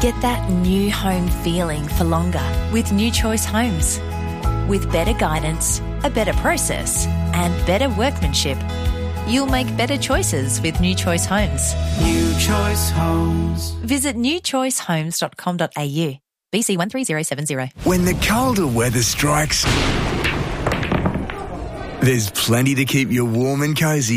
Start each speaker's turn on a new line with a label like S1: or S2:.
S1: Get that new home feeling for longer with New Choice Homes. With better guidance, a better process, and better workmanship, you'll make better choices with New Choice Homes.
S2: New Choice Homes.
S1: Visit newchoicehomes.com.au. BC 13070.
S3: When the colder weather strikes, there's plenty to keep you warm and cosy.